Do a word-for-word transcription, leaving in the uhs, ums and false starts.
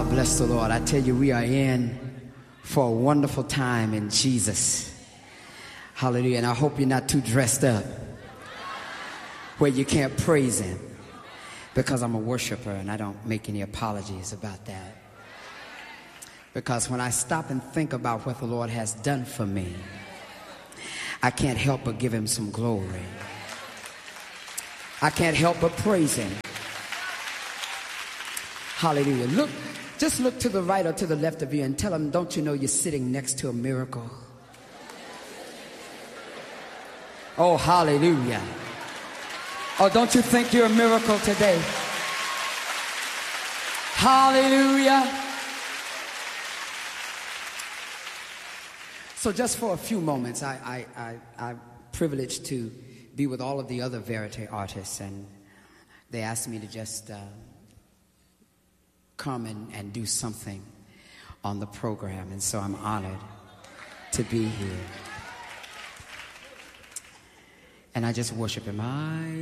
Bless the Lord. I tell you, we are in for a wonderful time in Jesus. Hallelujah. And I hope you're not too dressed up where you can't praise him, because I'm a worshiper and I don't make any apologies about that. Because when I stop and think about what the Lord has done for me, I can't help but give him some glory. I can't help but praise him. Hallelujah. Look, just look to the right or to the left of you and tell them, don't you know you're sitting next to a miracle? Oh, hallelujah. Oh, don't you think you're a miracle today? Hallelujah. So just for a few moments, I, I, I, I'm privileged to be with all of the other Verite artists, and they asked me to just uh, come and, and do something on the program, and so I'm honored to be here. And I just worship him. I